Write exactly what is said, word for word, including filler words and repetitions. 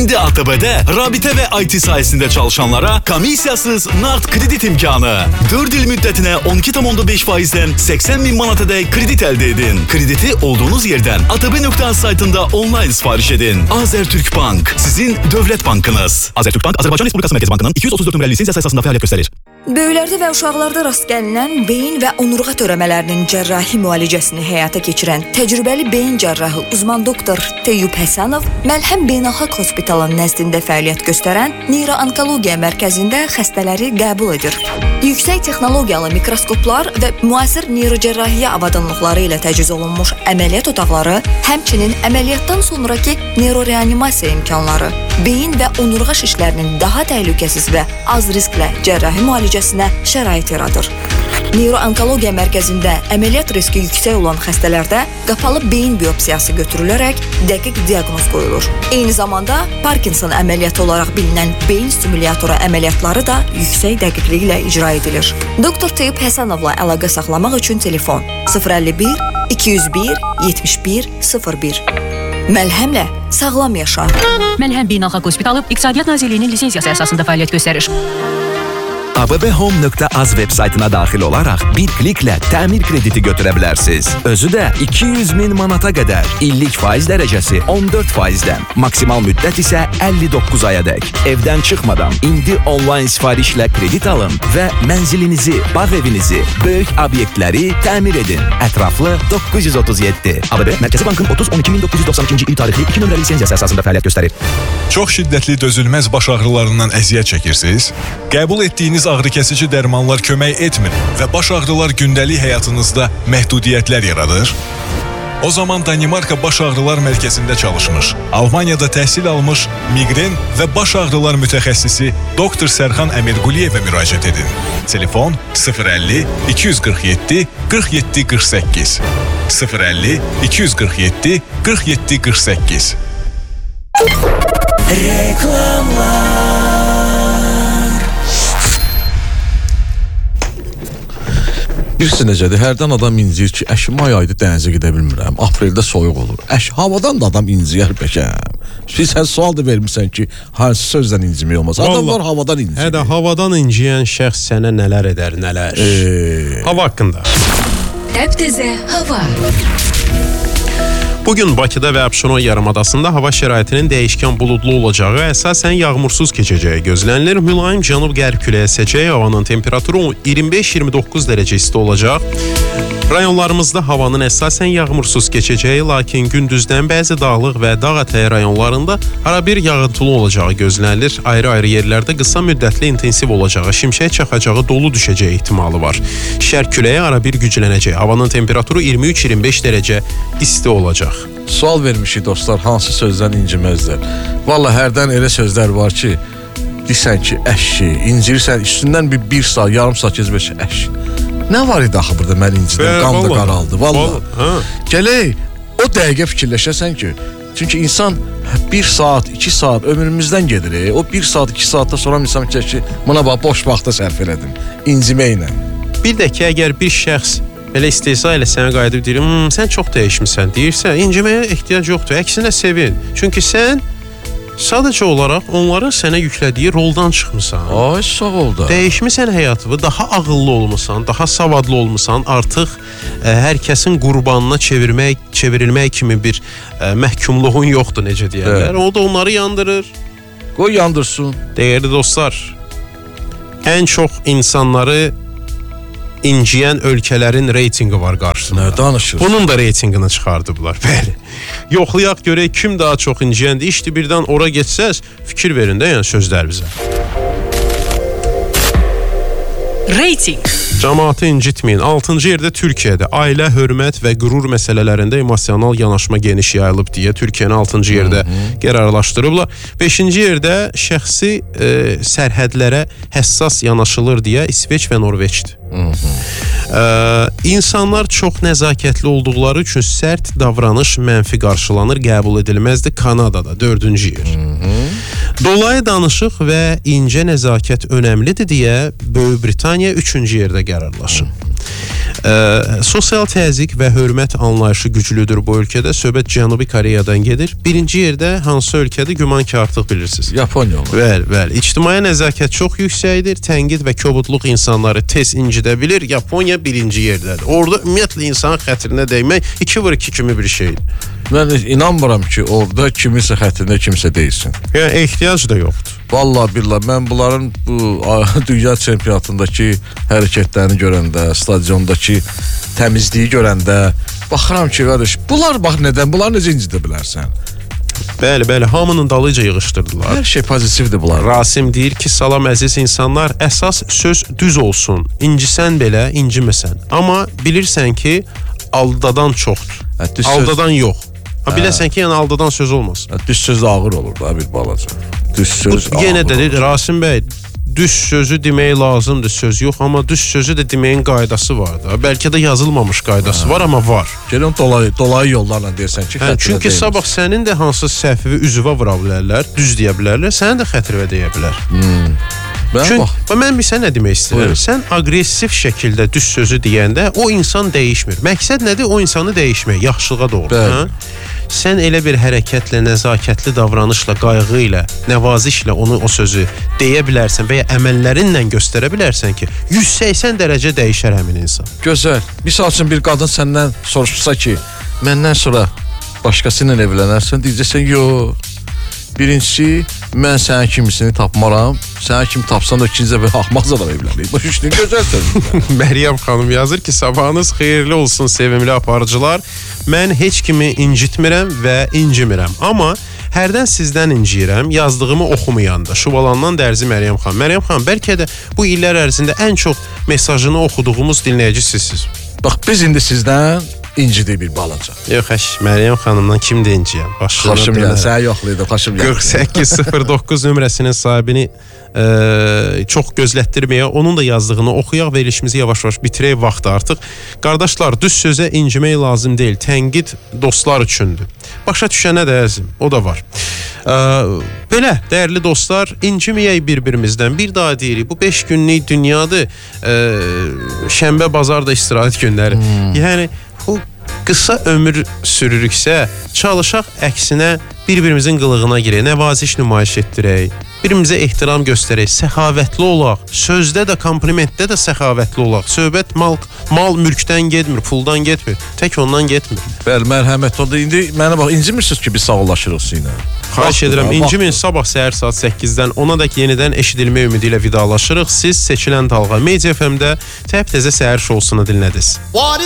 İndi A T B'de rabite ve I T sayesinde çalışanlara komissiyasız nağd kredit imkanı. dört il müddetine on iki tam beş faizden seksen bin manata dek kredit elde edin. Krediti olduğunuz yerden A T B nokta saytında online sipariş edin. Azertürk Bank, sizin devlet bankınız. Azertürk Bank, Azərbaycan Respublikası Mərkəzi Bankının iki yüz otuz dörd nömrəli lisensiyası əsasında fəaliyyət göstərir. Böyüklərdə və uşaqlarda rast gəlinən beyin və onurğa törəmələrinin cərrahi müalicəsini həyata keçirən təcrübəli beyin cərrahı uzman doktor Teyyub Həsənov Məlhəm Beynəlxalq Hospitalının nəzdində fəaliyyət göstərən Neyro-Onkologiya Mərkəzində xəstələri qəbul edir. Yüksək texnologiyalı mikroskoplar və müasir neyrocərrahiyyə avadanlıqları ilə təchiz olunmuş əməliyyat otaqları, həmçinin əməliyyatdan sonraki neyroreanimasiya imkanları, beyin və onurğa şişlərinin daha təhlükəsiz və az risklə cərrahi müalicəsinə şərait yaradır. Neyro-Onkologiya Mərkəzində əməliyyat riski yüksək olan xəstələrdə qapalı beyin biopsiyası götürülərək dəqiq diaqnoz qoyulur. Eyni zamanda Parkinson əməliyyatı olaraq bilinən beyin stimulatoru əməliyyatları da yüksək dəqiqliklə icra edilir. doktor Teyyub Həsənovla əlaqə saxlamaq üçün telefon sıfır əlli bir iki yüz bir yetmiş bir sıfır bir. Məlhəmlə sağlam yaşa. Məlhəm Beynəlxalq Hospitalı İqtisadiyyat Nazirliyinin lisensiyası əsasında fəaliyyət göstərir. A B B Home nöqtə az web saytına daxil olaraq bir kliklə təmir krediti götürə bilərsiniz. Özü də iki yüz min manata qədər, illik faiz dərəcəsi on dörd faizdən, maksimal müddət isə əlli doqquz aya dək. Evdən çıxmadan indi onlayn sifarişlə kredit alın və mənzilinizi, bağ evinizi, böyük obyektləri təmir edin. Ətraflı doqquz yüz otuz yeddi. A B B Mərkəzi Bankın otuz on iki min doqquz yüz doxsan ikinci il tarixli iki nömrəli lisensiyası əsasında fəaliyyət göstərir. Çox şiddətli dözülməz baş ağrılarından əziyyət çəkirsiniz? Qəbul etdiyiniz ağrıkəsici dərmanlar kömək etmir və baş ağrılar gündəlik həyatınızda məhdudiyyətlər yaradır? O zaman Danimarka Baş Ağrılar Mərkəzində çalışmış, Almaniyada təhsil almış miqren və baş ağrılar mütəxəssisi doktor Sərxan Əmirquliyevə müraciət edin. Telefon sıfır əlli iki yüz qırx yeddi qırx yeddi qırx səkkiz sıfır əlli iki yüz qırx yeddi qırx yeddi qırx səkkiz. Reklamlar. Birisi necədir? Hərdən adam incir ki, əş may aydı dənizə gedə bilmirəm. Apreldə soyuq olur. Əş havadan da adam inciyər bəkəm. Sən sual da vermirsən ki, hansı sözdən incimək olmaz. Adamlar havadan inciyir. Hə də havadan inciyən şəxs sənə nələr edər, nələr? Eee... Hava haqqında. Təptəzə hava. Bugün Bakıda və Abşeron yarımadasında hava şəraitinin dəyişkən buludlu olacağı, əsasən yağmursuz keçəcəyi gözlənilir. Mülayim cənub-qərb küləyi əsəcək, havanın temperaturu iyirmi beş iyirmi doqquz dərəcə isti olacaq. Rayonlarımızda havanın əsasən yağmursuz keçəcəyi, lakin gündüzdən bəzi dağlıq və dağ ətəyi rayonlarında arabir yağıntılı olacağı gözlənilir. Ayrı-ayrı yerlərdə qısa müddətli intensiv olacağı, şimşək çaxacağı, dolu düşəcəyi ehtimalı var. Şərq küləyi arabir güclənəcək. Havanın temperaturu iyirmi üç iyirmi beş dərəcə isti olacaq. Sual vermişik dostlar, hansı sözdən inciməzlər? Vallahi hərdən elə sözlər var ki, deyirsən ki, əşki, incirsən, üstündən bir, bir saat, yarım saat keçmək ki, əşki. Nə var idi axı burada mən incidən, qan da qaraldı, vallahi. Gələk, o dəqiqə fikirləşəsən ki, çünki insan bir saat, iki saat ömrümüzdən gedir, e? O bir saat, iki saatda sonra insan ki, ki, buna bax, boş vaxta sərf elədim, inciməklə. Bir də ki, əgər bir şəxs elə istehza ilə sənə qayıdıb deyir, hmm, sən çox dəyişmişsən deyirsə, inciməyə ehtiyac yoxdur, əksinə sevin. Çünki sən sadəcə olaraq onların sənə yüklədiyi roldan çıxmısan. Ay, sağ ol da. Dəyişmirsən həyatını, daha ağıllı olmusan, daha savadlı olmusan, artıq ə, hər kəsin qurbanına çevirmək, çevrilmək kimi bir ə, məhkumluğun yoxdur, necə deyərlər. Evet. O da onları yandırır. Qoy yandırsın. Dəyərli dostlar, ən çox insanları inciyən ölkələrin reytingi var qarşısında. Nə danışır? Bunun da reytingini çıxardıblar. Bəli. Yoxlayaq görək kim daha çox inciyəndir. İşte birdən ora geçsəz, fikir verin də, yəni sözlər bizə. Reyting. Cəmaatı incitməyin. altıncı yerdə Türkiyədə ailə, hörmət və qürur məsələlərində emosional yanaşma geniş yayılıb deyə Türkiyəni altıncı yerdə qərarlaşdırıblar. beşinci yerdə şəxsi e, sərhədlərə həssas yanaşılır deyə İsveç və Norveçdir. Ee, insanlar çox nəzakətli olduqları üçün sərt davranış mənfi qarşılanır, qəbul edilməzdir. Kanadada dördüncü yer. Dolayı danışıq və incə nəzakət önəmlidir deyə Böyük Britaniya üçüncü yerdə qərarlaşıb. Ə, sosial təzyiq və hörmət anlayışı güclüdür bu ölkədə. Söhbət Cənubi Koreyadan gedir. Birinci yerdə hansı ölkədə güman ki artıq bilirsiniz? Yaponiya olur. Bəli, bəli. İctimai nəzakət çox yüksəkdir. Tənqid və kobudluq insanları tez incidə bilir. Yaponiya birinci yerdədir. Orada ümumiyyətlə insanın xətrinə dəymək iki vur iki kimi bir şeydir. Mən inanmıram ki, orada kimisə xətrinə kimsə deyilsin. Yəni ehtiyac da yoxdur. Vallahi billahi mən bunların bu dünya çempionatındakı hərəkətlərini görəndə, stadiondakı təmizliyi görəndə baxıram ki, qardaş, bunlar bax nədən, bunlar necə incidə bilərsən? Bəli, bəli, hamının dalıyca yığışdırdılar. Hər şey pozitivdir bunlar. Rasim deyir ki, salam əziz insanlar, əsas söz düz olsun. İncisən belə, inciməsən. Amma bilirsən ki, aldadan çoxdur. Hə, düz aldadan söz... yox. Ha, biləsən ki, yəni aldadan söz olmaz. Hə, düz söz ağır olur da bir balaca. Düz söz Bu, ağır yenə də olur. Rasim bəy, düz sözü demək lazımdır, söz yox, amma düz sözü də deməyin qaydası var da. Bəlkə də yazılmamış qaydası ha. var, amma var. Gəlin dolayı, dolayı yollarla deyirsən ki, hə, çünki deyimiz. Sabah sənin də hansı səhvi üzvə vura bilərlər, düz deyə bilərlər, sənin də xətrivə deyə bilər. Hmm. Mən, Çünki mən bir sən nə demək istəyirəm? Sən aqressiv şəkildə düz sözü deyəndə o insan dəyişmir. Məqsəd nədir? O insanı dəyişmək, yaxşılığa doğru. Hə? Sən elə bir hərəkətlə, nəzakətli davranışla, qayğı ilə, nəvazişlə onu o sözü deyə bilərsən və ya əməllərinlə göstərə bilərsən ki, yüz səksən dərəcə dəyişər həmin insan. Gözəl. Misal üçün bir qadın səndən soruşsa ki, məndən sonra başqası ilə evlənərsən, deyəcəksən, yox. Birincisi, mən sənin kimisini tapmaram. Sənin kimi tapsan da ikinci və axmaqca da evlənir. Bu işin gözəldir. Məryəm xanım yazır ki, sabahınız xeyirli olsun sevimli aparıcılar. Mən heç kimi incitmirəm və incimirəm. Amma hərdən sizdən inciyirəm, yazdığımı oxumayanda. Şubalandan dərzi Məryəm xanım. Məryəm xanım, bəlkə də bu illər ərzində ən çox mesajını oxuduğumuz dinləyici sizsiniz. Bax, biz indi sizdən incidir bir balaca. Yox, əş, Məryəm xanımdan kim deyinciyəm? Xaşım gəl, sənə yoxlaydı, xaşım gəl. qırx səkkiz sıfır doqquz nömrəsinin sahibini ə, çox gözlətdirməyə, onun da yazdığını oxuyaq və ilişimizi yavaş-yavaş bitirək vaxt artıq. Qardaşlar, düz sözə incimək lazım deyil. Tənqid dostlar üçündür. Başa düşənə də əzim, o da var. Ə, belə, dəyərli dostlar, inciməyək bir-birimizdən. Bir daha deyirik, bu beş günlük dünyadır. Ə, şənbə, bazar da istirahət günləri. Hmm. Yəni, bu qısa ömür sürürüksə, çalışaq əksinə bir-birimizin qılığına girək, nəvaziş nümayiş etdirək, birimizə ehtiram göstərək, səxavətli olaq, sözdə də, komplimentdə də səxavətli olaq. Söhbət mal, mal mülkdən getmir, puldan getmir, tək ondan getmir. Bəli, mərhəmət oldu. İndi mənə bax, incimirsiniz ki, biz sağollaşırıq sizinlə. Xahiş edirəm, incimin sabah səhər saat səkkizdən onadək yenidən eşidilmə ümidi ilə vidalaşırıq. Siz seçilən dalğa Media F M-də təp-təzə səhər şousunu dinlədiniz.